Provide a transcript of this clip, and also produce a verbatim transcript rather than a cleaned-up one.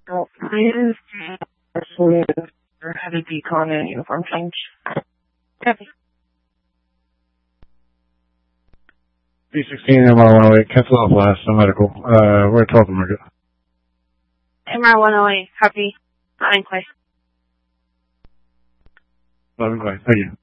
Well, my name is Ashley, or heavy decon and uniform change. Copy. B sixteen M R one oh eight, cancel off last, no medical. Uh, we're at twelfth Market. M R one oh eight, copy. Not in place. eleven, thank you.